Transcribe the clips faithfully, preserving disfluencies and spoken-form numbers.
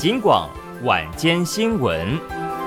警广晚间新闻。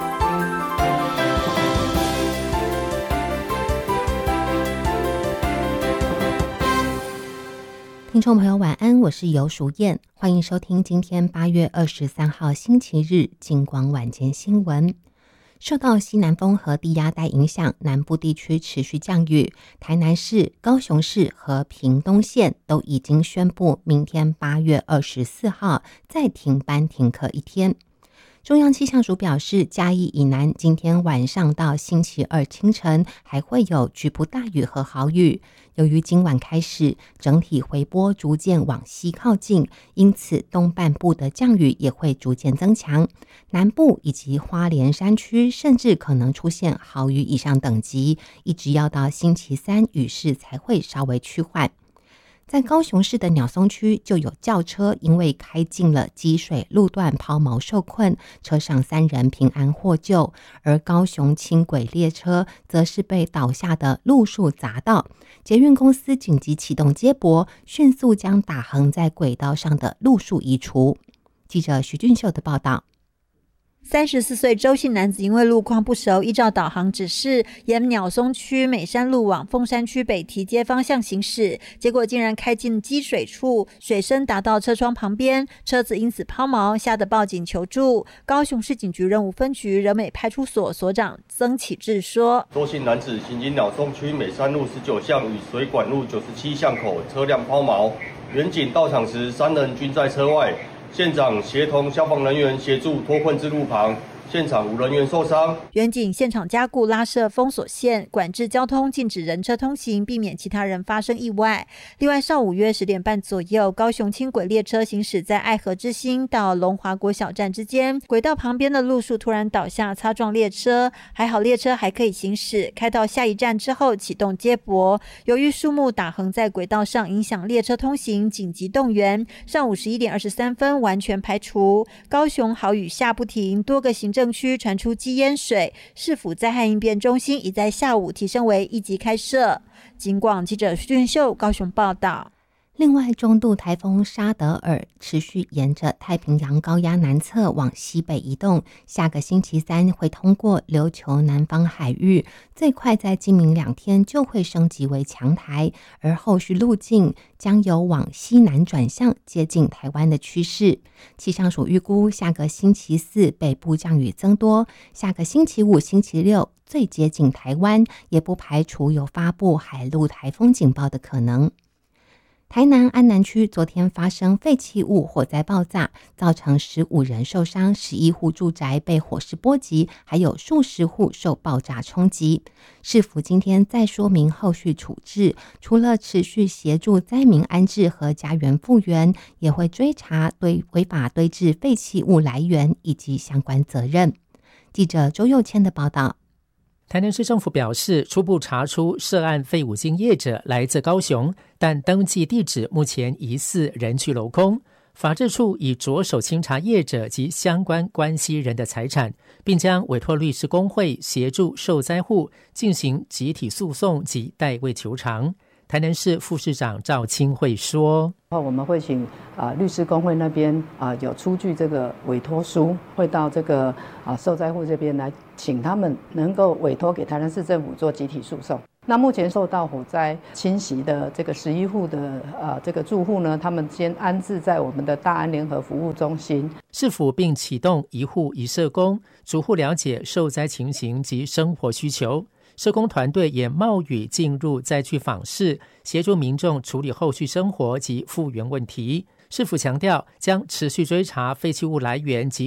听众朋友晚安，我是游淑燕，欢迎收听今天八月二十三号星期日警广晚间新闻。受到西南风和低压带影响，南部地区持续降雨，台南市、高雄市和屏东县都已经宣布明天八月二十四号再停班停课一天。中央气象署表示，嘉义以南今天晚上到星期二清晨还会有局部大雨和豪雨。由于今晚开始整体回波逐渐往西靠近，因此东半部的降雨也会逐渐增强，南部以及花莲山区甚至可能出现豪雨以上等级，一直要到星期三雨势才会稍微趋缓。在高雄市的鸟松区就有轿车因为开进了积水路段抛锚受困，车上三人平安获救，而高雄轻轨列车则是被倒下的路树砸到，捷运公司紧急启动接驳，迅速将打横在轨道上的路树移除。记者徐俊秀的报道。 三十四岁周姓男子因为路况不熟，依照导航指示沿鸟松区美山路往凤山区北堤街方向行驶，结果竟然开进积水处，水深达到车窗旁边，车子因此抛锚，吓得报警求助。高雄市警局仁武分局仁美派出所所长曾启志说， 周姓男子行经鸟松区美山路十九巷与水管路九十七巷口，车辆抛锚，员警到场时三人均在车外，现场协同消防人员协助脱困至路旁，现场无人员受伤。 员警现场加固拉设封锁线，管制交通，禁止人车通行，避免其他人发生意外。另外，上午约十点半左右，高雄轻轨列车行驶在爱河之星到龙华国小站之间，轨道旁边的路树突然倒下，擦撞列车，还好列车还可以行驶，开到下一站之后启动接驳。由于树木打横在轨道上，影响列车通行，紧急动员。上午十一点二十三分完全排除。高雄豪雨下不停，多个行政政区传出积淹水，市府灾害应变中心已在下午提升为一级开设。警广记者徐俊秀高雄报道。 另外，中度台风沙德尔持续沿着太平洋高压南侧往西北移动，下个星期三会通过琉球南方海域，最快在今明两天就会升级为强台，而后续路径将有往西南转向接近台湾的趋势。气象署预估下个星期四北部降雨增多，下个星期五、星期六最接近台湾，也不排除有发布海陆台风警报的可能。台南安南区昨天发生废弃物火灾爆炸，造成十五人受伤，十一户住宅被火势波及，还有数十户受爆炸冲击。市府今天再说明后续处置，除了持续协助灾民安置和家园复原，也会追查对违法堆置废弃物来源以及相关责任。记者周佑谦的报道。 台南市政府表示，初步查出涉案废五金业者来自高雄，但登记地址目前疑似人去楼空。法制处已着手清查业者及相关关系人的财产，并将委托律师公会协助受灾户进行集体诉讼及代位求偿。台南市副市长赵清慧说， 我们会请、呃、律师公会那边、呃、有出具这个委托书，会到这个、呃、受灾户这边来，请他们能够委托给台南市政府做集体诉讼。那目前受到火灾侵袭的这个十一户的、呃、这个住户呢，他们先安置在我们的大安联合服务中心。 市府并启动一户一社工，逐户了解受灾情形及生活需求。社工团队也冒雨进入灾区访视，协助民众处理后续生活及复原问题。市府强调，将持续追查废弃物来源及